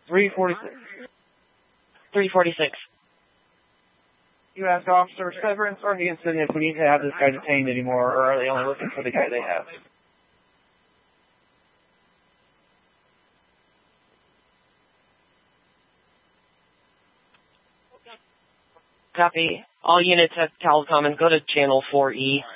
346. 346. You ask Officer Severance or the incident if we need to have this guy detained anymore, or are they only looking for the guy they have? Copy. All units at Talcom and go to Channel 4E.